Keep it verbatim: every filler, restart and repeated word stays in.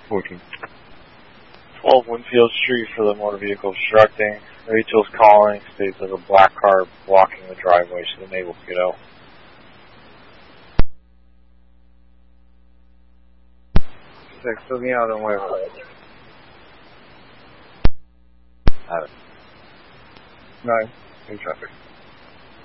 fourteen. twelve Winfield Street for the motor vehicle obstructing. Rachel's calling, states there's a black car blocking the driveway. She's unable to get out. Six, looking out on where? Have it. Nine, in traffic.